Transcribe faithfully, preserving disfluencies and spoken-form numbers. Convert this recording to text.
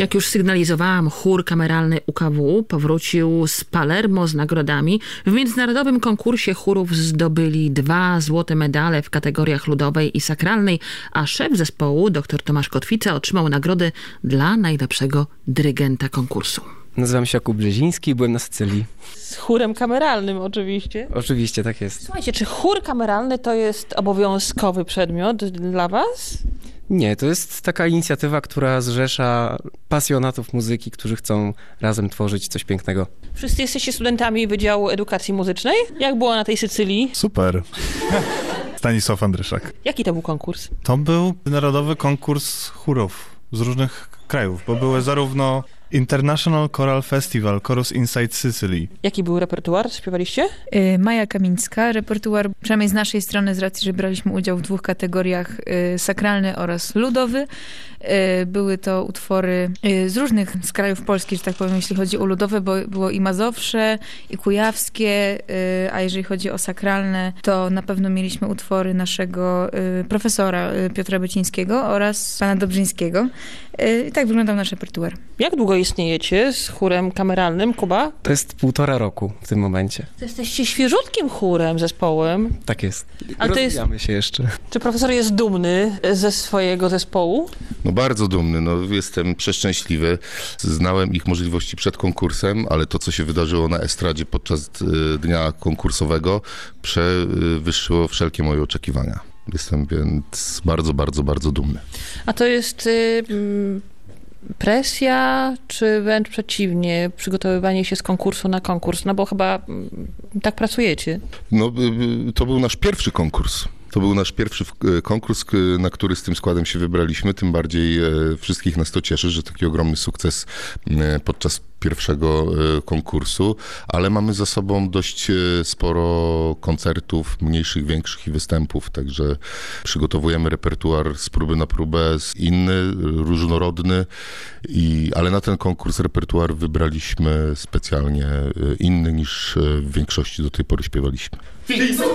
Jak już sygnalizowałam, chór kameralny U K W powrócił z Palermo z nagrodami. W międzynarodowym konkursie chórów zdobyli dwa złote medale w kategoriach ludowej i sakralnej, a szef zespołu, dr Tomasz Kotwica, otrzymał nagrodę dla najlepszego dyrygenta konkursu. Nazywam się Jakub Brzeziński i byłem na Sycylii. Z chórem kameralnym oczywiście. Oczywiście, tak jest. Słuchajcie, czy chór kameralny to jest obowiązkowy przedmiot dla was? Nie, to jest taka inicjatywa, która zrzesza pasjonatów muzyki, którzy chcą razem tworzyć coś pięknego. Wszyscy jesteście studentami Wydziału Edukacji Muzycznej? Jak było na tej Sycylii? Super. Stanisław Andryszak. Jaki to był konkurs? To był narodowy konkurs chórów z różnych krajów, bo były zarówno International Choral Festival, Chorus Inside Sicily. Jaki był repertuar? Śpiewaliście? Y, Maja Kamińska. Repertuar, przynajmniej z naszej strony, z racji, że braliśmy udział w dwóch kategoriach, y, sakralny oraz ludowy. Y, były to utwory y, z różnych z krajów Polski, że tak powiem, jeśli chodzi o ludowe, bo było i mazowsze, i kujawskie, y, a jeżeli chodzi o sakralne, to na pewno mieliśmy utwory naszego y, profesora y, Piotra Bycińskiego oraz pana Dobrzyńskiego. Y, I tak wyglądał nasz repertuar. Jak długo istniejecie z chórem kameralnym, Kuba? To jest półtora roku w tym momencie. To jesteście świeżutkim chórem, zespołem. Tak jest. Ale to jest- Rozwijamy się jeszcze. Czy profesor jest dumny ze swojego zespołu? No bardzo dumny, no jestem przeszczęśliwy. Znałem ich możliwości przed konkursem, ale to, co się wydarzyło na estradzie podczas y, dnia konkursowego, przewyższyło wszelkie moje oczekiwania. Jestem więc bardzo, bardzo, bardzo dumny. A to jest y, mm, presja, czy wręcz przeciwnie, przygotowywanie się z konkursu na konkurs? No bo chyba mm, tak pracujecie. No, y, y, to był nasz pierwszy konkurs. To był nasz pierwszy w- konkurs, k- na który z tym składem się wybraliśmy. Tym bardziej e, wszystkich nas to cieszy, że taki ogromny sukces e, podczas pierwszego e, konkursu, ale mamy za sobą dość e, sporo koncertów, mniejszych, większych i występów, także przygotowujemy repertuar z próby na próbę, z inny, różnorodny, i, ale na ten konkurs repertuar wybraliśmy specjalnie e, inny niż e, w większości do tej pory śpiewaliśmy.